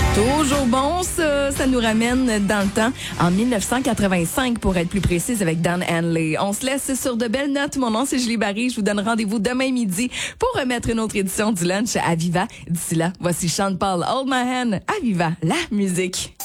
Toujours bon, ça nous ramène dans le temps, en 1985 pour être plus précise, avec Dan Henley. On se laisse sur de belles notes. Mon nom c'est Julie Barry, je vous donne rendez-vous demain midi pour remettre une autre édition du lunch à Viva. D'ici là, voici Sean Paul, Hold My Hand, à Viva, la musique.